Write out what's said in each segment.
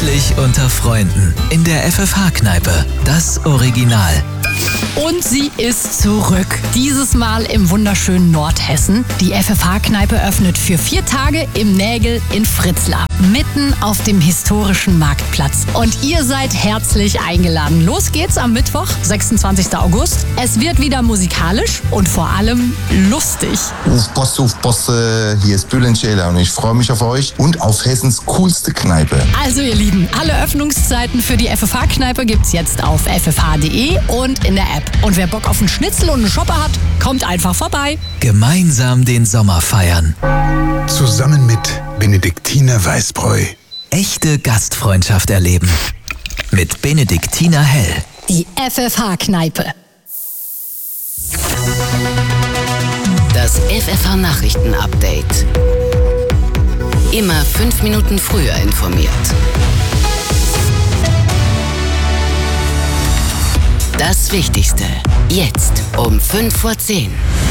Gemütlich unter Freunden in der FFH-Kneipe. Das Original. Und sie ist zurück. Dieses Mal im wunderschönen Nordhessen. Die FFH-Kneipe öffnet für 4 Tage im Nägel in Fritzlar. Mitten auf dem historischen Marktplatz. Und ihr seid herzlich eingeladen. Los geht's am Mittwoch, 26. August. Es wird wieder musikalisch und vor allem lustig. Posse, hier ist Bülent Ceylan und ich freue mich auf euch und auf Hessens coolste Kneipe. Also ihr Lieben, alle Öffnungszeiten für die FFH-Kneipe gibt's jetzt auf ffh.de und in der App. Und wer Bock auf einen Schnitzel und einen Shopper hat, kommt einfach vorbei. Gemeinsam den Sommer feiern. Zusammen mit Benediktiner Weißbräu. Echte Gastfreundschaft erleben. Mit Benediktiner Hell. Die FFH-Kneipe. Das FFH-Nachrichten-Update. Immer 5 Minuten früher informiert. Das Wichtigste. Jetzt um 5:10 Uhr.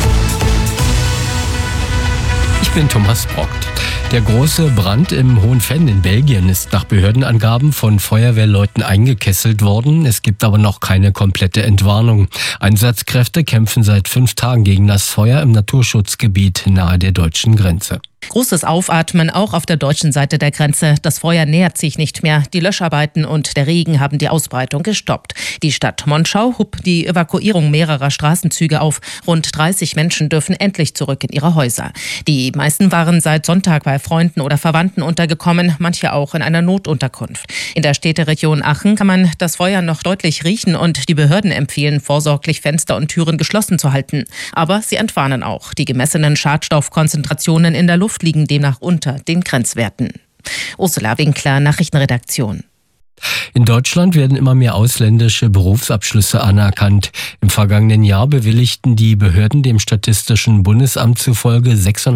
Ich bin Thomas Brockt. Der große Brand im Hohenfenn in Belgien ist nach Behördenangaben von Feuerwehrleuten eingekesselt worden. Es gibt aber noch keine komplette Entwarnung. Einsatzkräfte kämpfen seit 5 Tagen gegen das Feuer im Naturschutzgebiet nahe der deutschen Grenze. Großes Aufatmen auch auf der deutschen Seite der Grenze. Das Feuer nähert sich nicht mehr. Die Löscharbeiten und der Regen haben die Ausbreitung gestoppt. Die Stadt Monschau hob die Evakuierung mehrerer Straßenzüge auf. Rund 30 Menschen dürfen endlich zurück in ihre Häuser. Die meisten waren seit Sonntag bei Freunden oder Verwandten untergekommen, manche auch in einer Notunterkunft. In der Städteregion Aachen kann man das Feuer noch deutlich riechen und die Behörden empfehlen, vorsorglich Fenster und Türen geschlossen zu halten. Aber sie entwarnen auch. Die gemessenen Schadstoffkonzentrationen in der Luft liegen demnach unter den Grenzwerten. Ursula Winkler, Nachrichtenredaktion. In Deutschland werden immer mehr ausländische Berufsabschlüsse anerkannt. Im vergangenen Jahr bewilligten die Behörden dem Statistischen Bundesamt zufolge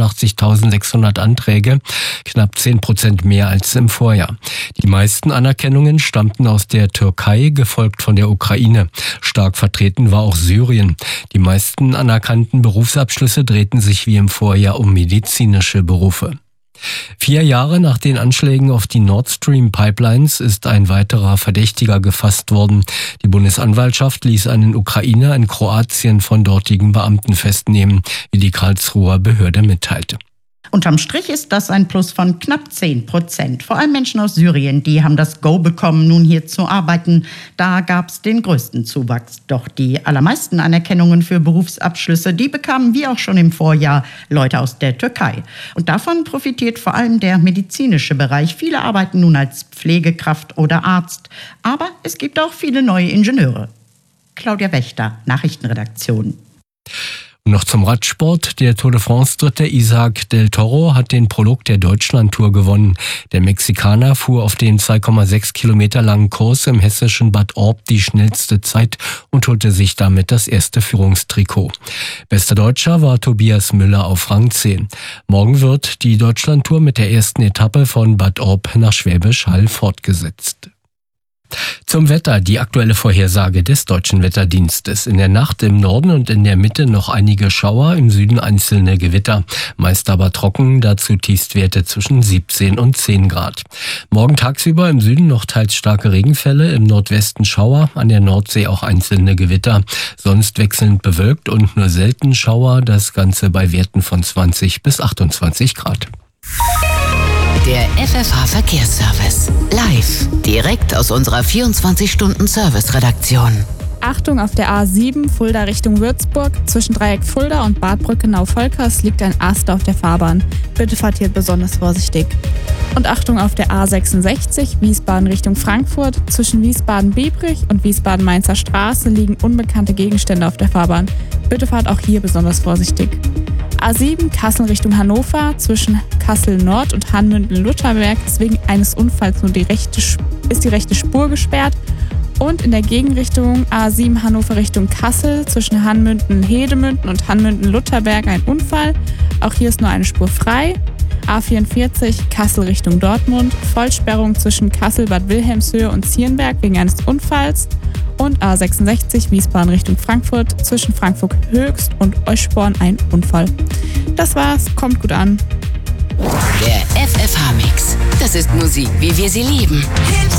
86.600 Anträge, knapp 10% mehr als im Vorjahr. Die meisten Anerkennungen stammten aus der Türkei, gefolgt von der Ukraine. Stark vertreten war auch Syrien. Die meisten anerkannten Berufsabschlüsse drehten sich wie im Vorjahr um medizinische Berufe. 4 Jahre nach den Anschlägen auf die Nord Stream Pipelines ist ein weiterer Verdächtiger gefasst worden. Die Bundesanwaltschaft ließ einen Ukrainer in Kroatien von dortigen Beamten festnehmen, wie die Karlsruher Behörde mitteilte. Unterm Strich ist das ein Plus von knapp 10%. Vor allem Menschen aus Syrien, die haben das Go bekommen, nun hier zu arbeiten. Da gab es den größten Zuwachs. Doch die allermeisten Anerkennungen für Berufsabschlüsse, die bekamen wie auch schon im Vorjahr Leute aus der Türkei. Und davon profitiert vor allem der medizinische Bereich. Viele arbeiten nun als Pflegekraft oder Arzt. Aber es gibt auch viele neue Ingenieure. Claudia Wächter, Nachrichtenredaktion. Und noch zum Radsport. Der Tour de France-Dritte Isaac del Toro hat den Prolog der Deutschland-Tour gewonnen. Der Mexikaner fuhr auf den 2,6 Kilometer langen Kurs im hessischen Bad Orb die schnellste Zeit und holte sich damit das erste Führungstrikot. Bester Deutscher war Tobias Müller auf Rang 10. Morgen wird die Deutschland-Tour mit der ersten Etappe von Bad Orb nach Schwäbisch Hall fortgesetzt. Zum Wetter, die aktuelle Vorhersage des Deutschen Wetterdienstes. In der Nacht im Norden und in der Mitte noch einige Schauer, im Süden einzelne Gewitter. Meist aber trocken, dazu Tiefstwerte zwischen 17 und 10 Grad. Morgen tagsüber im Süden noch teils starke Regenfälle, im Nordwesten Schauer, an der Nordsee auch einzelne Gewitter. Sonst wechselnd bewölkt und nur selten Schauer, das Ganze bei Werten von 20 bis 28 Grad. Der FFH-Verkehrsservice. Live. Direkt aus unserer 24-Stunden-Service-Redaktion. Achtung, auf der A7 Fulda Richtung Würzburg. Zwischen Dreieck Fulda und Bad Brückenau-Volkers liegt ein Ast auf der Fahrbahn. Bitte fahrt hier besonders vorsichtig. Und Achtung, auf der A66 Wiesbaden Richtung Frankfurt. Zwischen Wiesbaden-Biebrich und Wiesbaden-Mainzer Straße liegen unbekannte Gegenstände auf der Fahrbahn. Bitte fahrt auch hier besonders vorsichtig. A7 Kassel Richtung Hannover. Zwischen Kassel Nord und Hanmünden-Lutherberg ist wegen eines Unfalls nur die rechte Spur gesperrt. Und in der Gegenrichtung A7 Hannover Richtung Kassel zwischen Hanmünden-Hedemünden und Hanmünden-Lutherberg ein Unfall. Auch hier ist nur eine Spur frei. A44 Kassel Richtung Dortmund. Vollsperrung zwischen Kassel-Bad Wilhelmshöhe und Zierenberg wegen eines Unfalls. Und A66 Wiesbaden Richtung Frankfurt zwischen Frankfurt Höchst und Eusporn ein Unfall. Das war's, kommt gut an. Der FFH-Mix. Das ist Musik, wie wir sie lieben. Hits